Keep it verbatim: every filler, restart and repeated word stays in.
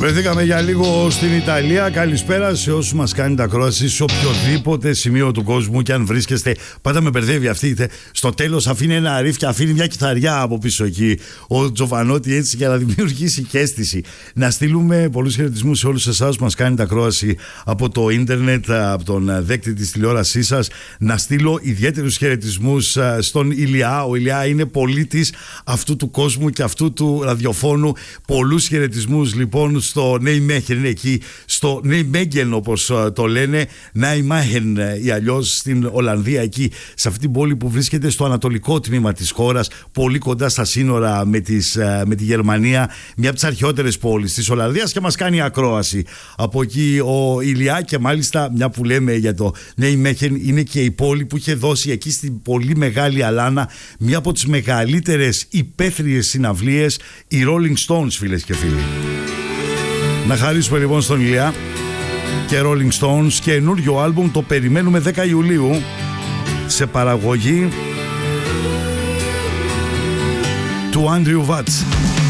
Βρεθήκαμε για λίγο στην Ιταλία. Καλησπέρα σε όσους μας κάνετε ακρόαση σε οποιοδήποτε σημείο του κόσμου και αν βρίσκεστε. Πάντα με μπερδεύει αυτή. Στο τέλος αφήνει ένα ριφ και αφήνει μια κιθαριά από πίσω εκεί ο Τζοβανότη, έτσι, για να δημιουργήσει και αίσθηση. Να στείλουμε πολλούς χαιρετισμούς σε όλους εσάς που μας κάνετε ακρόαση από το ίντερνετ, από τον δέκτη της τηλεόρασής σας. Να στείλω ιδιαίτερους χαιρετισμούς στον Ηλιά. Ο Ηλιά είναι πολίτης αυτού του κόσμου και αυτού του ραδιοφώνου. Πολλούς χαιρετισμούς λοιπόν στο Νέιμέχεν, είναι εκεί στο Νέιμέγγεν όπως το λένε, Νάιμάχεν ή αλλιώς στην Ολλανδία, εκεί σε αυτή την πόλη που βρίσκεται στο ανατολικό τμήμα της χώρας, πολύ κοντά στα σύνορα με, τις, με τη Γερμανία, μια από τις αρχαιότερες πόλεις της Ολλανδίας, και μας κάνει ακρόαση από εκεί ο Ηλιά. Και μάλιστα, μια που λέμε για το Νέιμέχεν, είναι και η πόλη που είχε δώσει εκεί στην πολύ μεγάλη αλάνα μια από τις μεγαλύτερες υπαίθριες συναυλίες, οι Rolling Stones, φίλες και φίλοι. Να χαρίσουμε λοιπόν στον Ηλιά και Rolling Stones, και καινούριο άλμπουμ το περιμένουμε δέκα Ιουλίου σε παραγωγή του Andrew Watts.